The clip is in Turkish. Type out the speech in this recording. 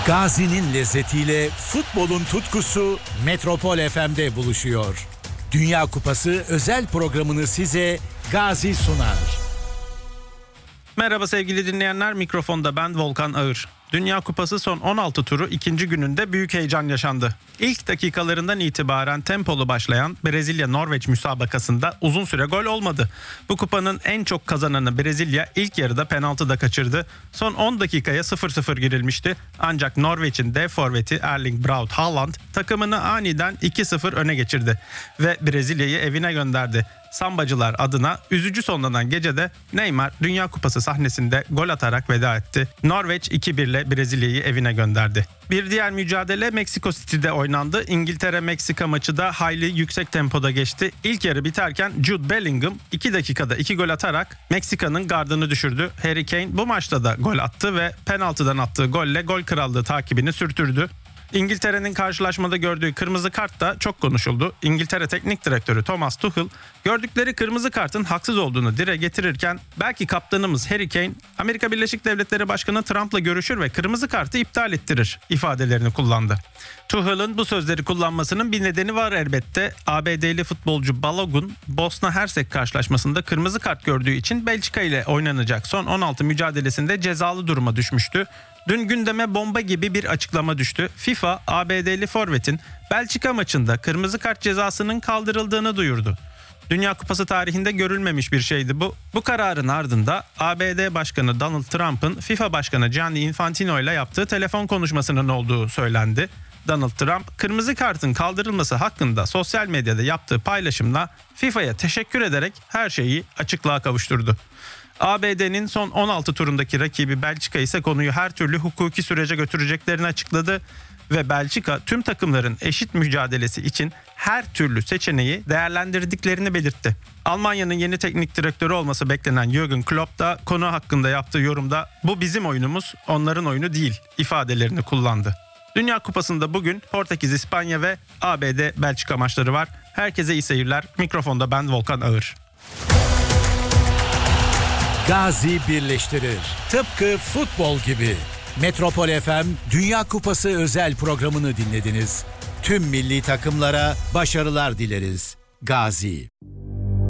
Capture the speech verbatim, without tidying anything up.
Gazi'nin lezzetiyle futbolun tutkusu Metropol F M'de buluşuyor. Dünya Kupası özel programını size Gazi sunar. Merhaba sevgili dinleyenler, mikrofonda ben Volkan Ağır. Dünya Kupası son on altı turu ikinci gününde büyük heyecan yaşandı. İlk dakikalarından itibaren tempolu başlayan Brezilya-Norveç müsabakasında uzun süre gol olmadı. Bu kupanın en çok kazananı Brezilya ilk yarıda penaltıda kaçırdı. Son on dakikaya sıfır sıfır girilmişti. Ancak Norveç'in dev forveti Erling Braut Haaland takımını aniden iki sıfır öne geçirdi ve Brezilya'yı evine gönderdi. Sambacılar adına üzücü sonlanan gecede Neymar Dünya Kupası sahnesinde gol atarak veda etti. Norveç iki bir ile Brezilya'yı evine gönderdi. Bir diğer mücadele Meksiko City'de oynandı. İngiltere-Meksika maçı da hayli yüksek tempoda geçti. İlk yarı biterken Jude Bellingham iki dakikada iki gol atarak Meksika'nın gardını düşürdü. Harry Kane bu maçta da gol attı ve penaltıdan attığı golle gol krallığı takibini sürdürdü. İngiltere'nin karşılaşmada gördüğü kırmızı kart da çok konuşuldu. İngiltere Teknik Direktörü Thomas Tuchel gördükleri kırmızı kartın haksız olduğunu dile getirirken belki kaptanımız Harry Kane Amerika Birleşik Devletleri Başkanı Trump'la görüşür ve kırmızı kartı iptal ettirir ifadelerini kullandı. Tuchel'ın bu sözleri kullanmasının bir nedeni var elbette. A B D'li futbolcu Balogun Bosna Hersek karşılaşmasında kırmızı kart gördüğü için Belçika ile oynanacak son on altı mücadelesinde cezalı duruma düşmüştü. Dün gündeme bomba gibi bir açıklama düştü. FIFA, A B D'li forvetin Belçika maçında kırmızı kart cezasının kaldırıldığını duyurdu. Dünya Kupası tarihinde görülmemiş bir şeydi bu. Bu kararın ardında A B D Başkanı Donald Trump'ın FIFA Başkanı Gianni Infantino ile yaptığı telefon konuşmasının olduğu söylendi. Donald Trump, kırmızı kartın kaldırılması hakkında sosyal medyada yaptığı paylaşımla FIFA'ya teşekkür ederek her şeyi açıklığa kavuşturdu. A B D'nin son on altı turundaki rakibi Belçika ise konuyu her türlü hukuki sürece götüreceklerini açıkladı ve Belçika tüm takımların eşit mücadelesi için her türlü seçeneği değerlendirdiklerini belirtti. Almanya'nın yeni teknik direktörü olması beklenen Jürgen Klopp da konu hakkında yaptığı yorumda "Bu bizim oyunumuz, onların oyunu değil" ifadelerini kullandı. Dünya Kupası'nda bugün Portekiz, İspanya ve A B D Belçika maçları var. Herkese iyi seyirler. Mikrofonda ben Volkan Ağır. Gazi birleştirir. Tıpkı futbol gibi. Metropol F M Dünya Kupası özel programını dinlediniz. Tüm milli takımlara başarılar dileriz. Gazi.